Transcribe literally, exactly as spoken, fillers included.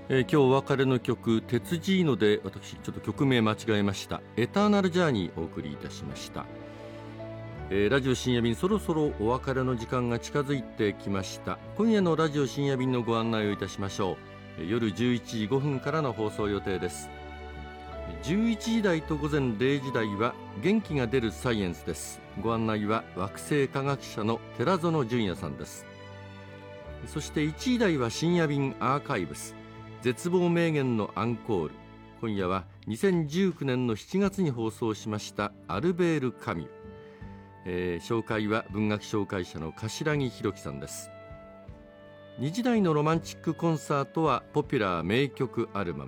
えー、今日お別れの曲鉄ジーノで、私ちょっと曲名間違えました。エターナルジャーニーお送りいたしました。えー、ラジオ深夜便、そろそろお別れの時間が近づいてきました。今夜のラジオ深夜便のご案内をいたしましょう。えー、夜じゅういちじごふんからの放送予定です。じゅういちじ台とごぜんれいじ台は元気が出るサイエンスです。ご案内は惑星科学者の寺園純也さんです。そしていちじ台は深夜便アーカイブス、絶望名言のアンコール。今夜はにせんじゅうきゅうねんのしちがつに放送しましたアルベール・カミュ、えー、紹介は文学紹介者の頭木弘樹さんです。にじ台のロマンチックコンサートはポピュラー名曲アルバム